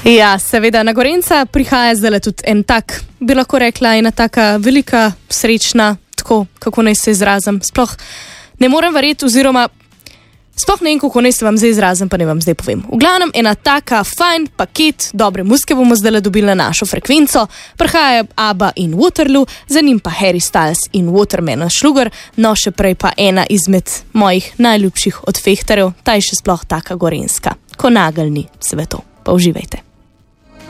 Ja, seveda, na Gorenca prihaja zdaj tudi en tak, bi lahko rekla, ena taka velika, srečna, tako, kako naj se izrazim. Sploh ne morem verjeti, oziroma sploh ne vem, kako naj se vam zdaj izrazim, pa ne vam zdaj povem. V glavnem, ena taka fajn paket dobre muzike bomo zdaj dobili na našo frekvenco. Prihajajo ABBA in Waterloo, za njim pa Harry Styles in Watermelon Sugar, no še prej pa ena izmed mojih najljubših od fehtarjev, ta je še sploh taka gorenska, ko nageljni sveto. Pa uživajte.